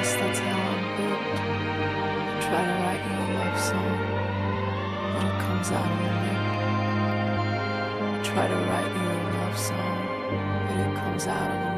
guess that's how I'm built. I try to write you a love song, but it comes out of the lip. I try to write you a love song, but it comes out of the